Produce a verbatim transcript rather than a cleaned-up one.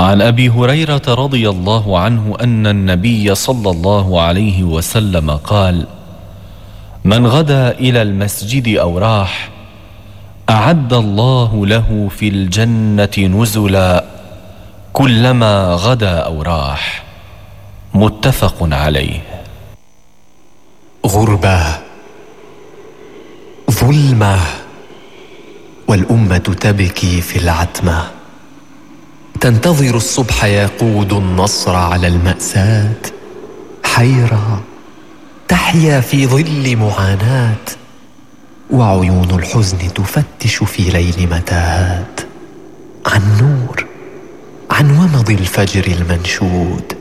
عن أبي هريرة رضي الله عنه أن النبي صلى الله عليه وسلم قال: من غدا إلى المسجد أو راح أعد الله له في الجنة نزلا كلما غدا أو راح. متفق عليه. غربة، ظلمة، والأمة تبكي في العتمة، تنتظر الصبح يقود النصر على المأساة، حيرة تحيا في ظل معاناة، وعيون الحزن تفتش في ليل متاهات عن نور، عن ومض الفجر المنشود.